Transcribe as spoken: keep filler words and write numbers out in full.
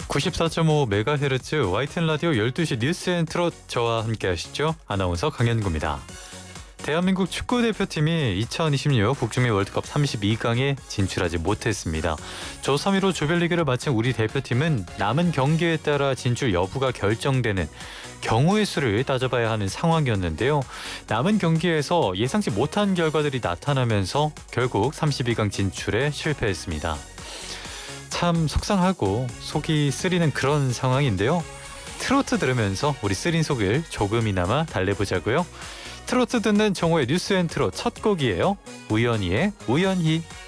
구십사 점 오 메가헤르츠 와이티엔 라디오 열두 시 뉴스 앤 트롯 저와 함께 하시죠. 아나운서 강현구입니다. 대한민국 축구대표팀이 이천이십육 북중미 월드컵 삼십이 강에 진출하지 못했습니다. 조삼 위로 조별리그를 마친 우리 대표팀은 남은 경기에 따라 진출 여부가 결정되는 경우의 수를 따져봐야 하는 상황이었는데요. 남은 경기에서 예상치 못한 결과들이 나타나면서 결국 삼십이 강 진출에 실패했습니다. 참 속상하고 속이 쓰리는 그런 상황인데요. 트로트 들으면서 우리 쓰린 속을 조금이나마 달래보자고요. 트로트 듣는 정호의 뉴스 앤 트롯 첫 곡이에요. 우연히의 우연히.